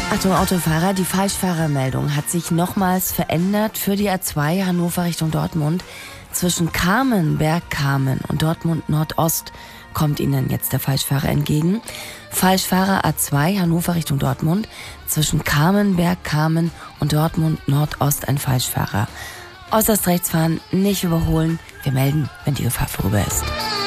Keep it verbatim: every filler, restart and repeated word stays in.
Achtung, Autofahrer, die Falschfahrermeldung hat sich nochmals verändert für die A zwei Hannover Richtung Dortmund. Zwischen Kamenberg-Kamen und Dortmund Nordost kommt Ihnen jetzt der Falschfahrer entgegen. Falschfahrer A zwei Hannover Richtung Dortmund. Zwischen Kamenberg-Kamen und Dortmund Nordost ein Falschfahrer. Äußerst rechts fahren, nicht überholen. Wir melden, wenn die Gefahr vorüber ist.